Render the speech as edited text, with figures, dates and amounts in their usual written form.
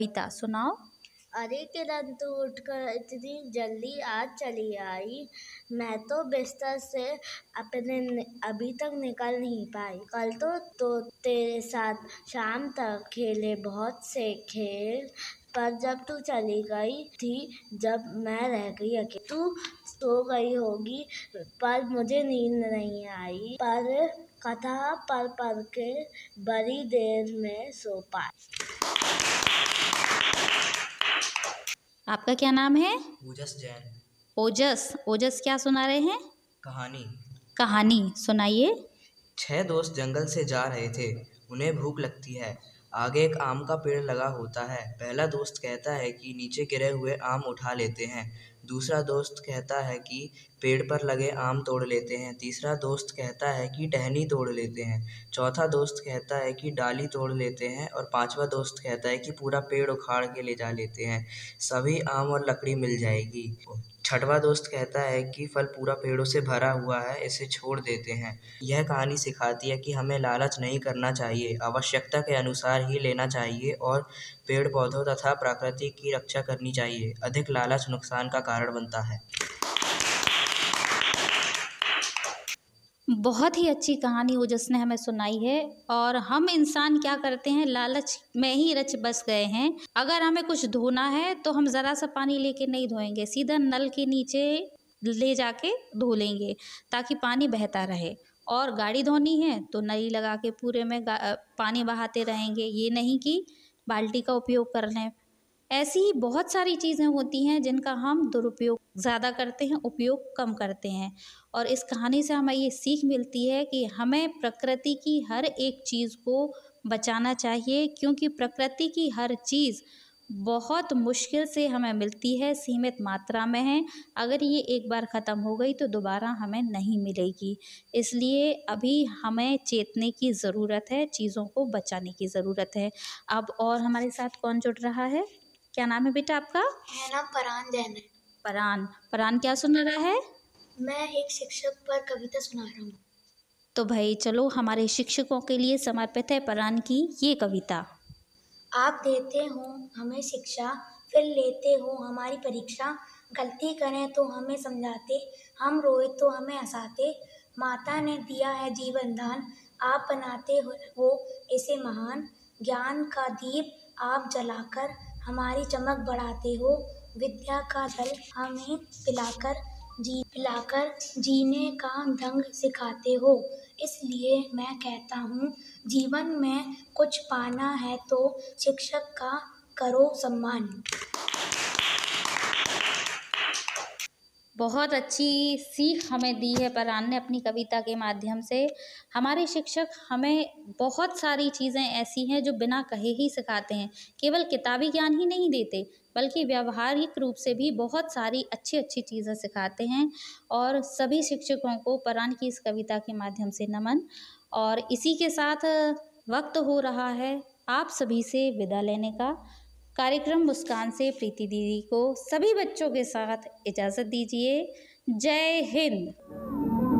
कविता सुनाओ। अरे किरण, तू उठकर इतनी जल्दी आज चली आई। मैं तो बिस्तर से अभी तक निकल नहीं पाई। कल तो तेरे साथ शाम तक खेले बहुत से खेल, पर जब तू चली गई थी, जब मैं रह गई अकेली, तू सो गई होगी, पर मुझे नींद नहीं आई। पर कथा पढ़ पढ़ के बड़ी देर में सो पाई। आपका क्या नाम है? ओजस जैन। ओजस। ओजस क्या सुना रहे हैं? कहानी। कहानी सुनाइए। 6 दोस्त जंगल से जा रहे थे। उन्हें भूख लगती है। आगे एक आम का पेड़ लगा होता है। पहला दोस्त कहता है कि नीचे गिरे हुए आम उठा लेते हैं। दूसरा दोस्त कहता है कि पेड़ पर लगे आम तोड़ लेते हैं। तीसरा दोस्त कहता है कि टहनी तोड़ लेते हैं। चौथा दोस्त कहता है कि डाली तोड़ लेते हैं और पांचवा दोस्त कहता है कि पूरा पेड़ उखाड़ के ले जा लेते हैं, सभी आम और लकड़ी मिल जाएगी। छठवां दोस्त कहता है कि फल पूरा पेड़ों से भरा हुआ है, इसे छोड़ देते हैं। यह कहानी सिखाती है कि हमें लालच नहीं करना चाहिए, आवश्यकता के अनुसार ही लेना चाहिए और पेड़ पौधों तथा प्रकृति की रक्षा करनी चाहिए। अधिक लालच नुकसान का कारण बनता है। बहुत ही अच्छी कहानी ओजस ने हमें सुनाई है। और हम इंसान क्या करते हैं, लालच में ही रच बस गए हैं। अगर हमें कुछ धोना है तो हम ज़रा सा पानी लेके नहीं धोएंगे, सीधा नल के नीचे ले जाके धो लेंगे ताकि पानी बहता रहे। और गाड़ी धोनी है तो नली लगा के पूरे में पानी बहाते रहेंगे, ये नहीं कि बाल्टी का उपयोग कर लें। ऐसी ही बहुत सारी चीज़ें होती हैं जिनका हम दुरुपयोग ज़्यादा करते हैं, उपयोग कम करते हैं। और इस कहानी से हमें ये सीख मिलती है कि हमें प्रकृति की हर एक चीज़ को बचाना चाहिए, क्योंकि प्रकृति की हर चीज़ बहुत मुश्किल से हमें मिलती है, सीमित मात्रा में है। अगर ये एक बार ख़त्म हो गई तो दोबारा हमें नहीं मिलेगी। इसलिए अभी हमें चेतने की ज़रूरत है, चीज़ों को बचाने की ज़रूरत है। अब और हमारे साथ कौन जुड़ रहा है? क्या नाम है बेटा आपका? मेरा नाम परान जैन है। परान। परान क्या सुना रहा है? मैं एक शिक्षक पर कविता सुना रहा हूँ। तो भाई चलो, हमारे शिक्षकों के लिए समर्पित है परान की ये कविता। आप देते हो हमें शिक्षा, फिर लेते हो हमारी परीक्षा। गलती करें तो हमें समझाते, हम रोए तो हमें हंसाते। माता ने दिया है जीवन दान, आप बनाते हो इसे महान। ज्ञान का दीप आप जलाकर हमारी चमक बढ़ाते हो। विद्या का जल हमें पिलाकर जीने का ढंग सिखाते हो। इसलिए मैं कहता हूँ, जीवन में कुछ पाना है तो शिक्षक का करो सम्मान। बहुत अच्छी सीख हमें दी है परान ने अपनी कविता के माध्यम से। हमारे शिक्षक हमें बहुत सारी चीज़ें ऐसी हैं जो बिना कहे ही सिखाते हैं। केवल किताबी ज्ञान ही नहीं देते, बल्कि व्यावहारिक रूप से भी बहुत सारी अच्छी अच्छी चीज़ें सिखाते हैं। और सभी शिक्षकों को परान की इस कविता के माध्यम से नमन। और इसी के साथ वक्त हो रहा है आप सभी से विदा लेने का। कार्यक्रम मुस्कान से प्रीति दीदी को सभी बच्चों के साथ इजाज़त दीजिए। जय हिंद।